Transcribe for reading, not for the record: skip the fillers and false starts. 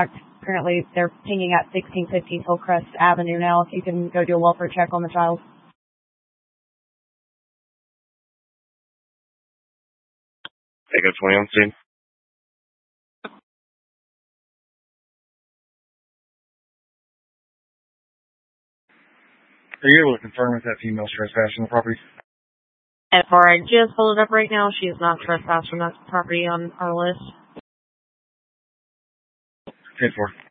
Currently, they're pinging at 1650 Hillcrest Avenue now. If you can go do a welfare check on the child. Take a 20 on scene. Are you able to confirm if that female's trespassing the property? As far as I just pulled it up right now, she is not trespassed from that property on our list. 10-4.